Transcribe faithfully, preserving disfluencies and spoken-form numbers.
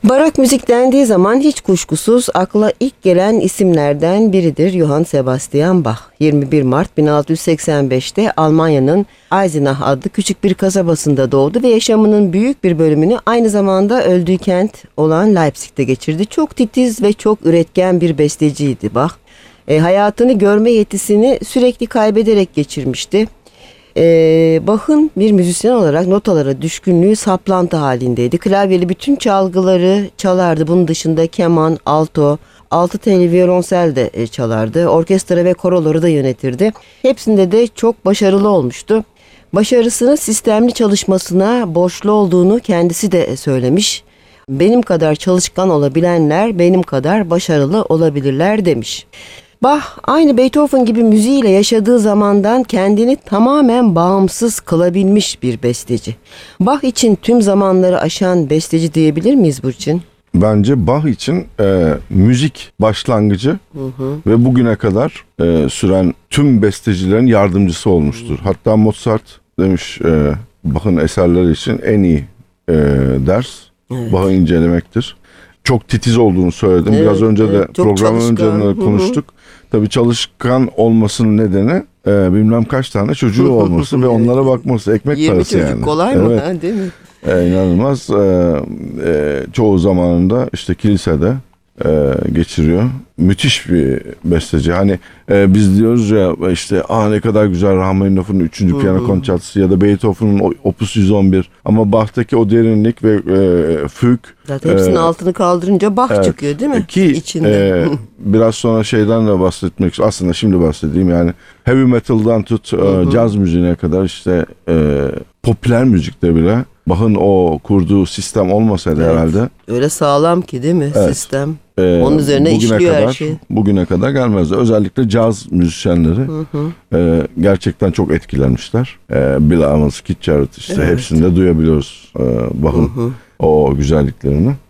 Barok müzik dendiği zaman hiç kuşkusuz akla ilk gelen isimlerden biridir Johann Sebastian Bach. yirmi bir Mart bin altı yüz seksen beşte Almanya'nın Eisenach adlı küçük bir kasabasında doğdu ve yaşamının büyük bir bölümünü aynı zamanda öldüğü kent olan Leipzig'te geçirdi. Çok titiz ve çok üretken bir besteciydi Bach. E, hayatını görme yetisini sürekli kaybederek geçirmişti. Ee, Bach'ın bir müzisyen olarak notalara düşkünlüğü saplantı halindeydi. Klavyeli bütün çalgıları çalardı. Bunun dışında keman, alto, altı telli violonsel de e, çalardı. Orkestra ve koroları da yönetirdi. Hepsinde de çok başarılı olmuştu. Başarısını sistemli çalışmasına borçlu olduğunu kendisi de söylemiş. Benim kadar çalışkan olabilenler benim kadar başarılı olabilirler demiş. Bach aynı Beethoven gibi müziğiyle yaşadığı zamandan kendini tamamen bağımsız kılabilmiş bir besteci. Bach için tüm zamanları aşan besteci diyebilir miyiz Burçin? Bence Bach için e, müzik başlangıcı hı hı. ve bugüne kadar e, süren tüm bestecilerin yardımcısı olmuştur. Hı. Hatta Mozart demiş e, Bach'ın eserleri için en iyi e, ders evet. Bach'ı incelemektir. Çok titiz olduğunu söyledim. Evet, Biraz önce evet, de programın önce de konuştuk. Hı hı. Tabii çalışkan olmasının nedeni e, bilmem kaç tane çocuğu olması ve onlara bakması. Ekmek parası yani. yirmi çocuk kolay mı? Evet. Ha, değil mi? E, inanılmaz. E, e, çoğu zamanında işte kilisede e, geçiriyor. Müthiş bir besteci. Hani e, biz diyoruz ya işte ah ne kadar güzel Rahmaninov'un üçüncü piyano konçertosu ya da Beethoven'un Opus yüz on bir. Ama Bach'taki o derinlik ve e, füg. Zaten hepsinin e, altını kaldırınca Bach evet, çıkıyor değil mi? Ki e, biraz sonra şeyden de bahsetmek aslında şimdi bahsedeyim yani heavy metal'dan tut e, caz müziğine kadar işte e, popüler müzikte bile Bach'ın o kurduğu sistem olmasaydı evet. herhalde. Öyle sağlam ki değil mi evet. sistem? Ee, Onun üzerine işliyor kadar, her şey. Bugüne kadar gelmezdi. Özellikle caz müzisyenleri hı hı. E, gerçekten çok etkilenmişler. E, Bill Evans, Keith Jarrett işte evet. hepsinde duyabiliyoruz e, Bach'ın o güzelliklerini.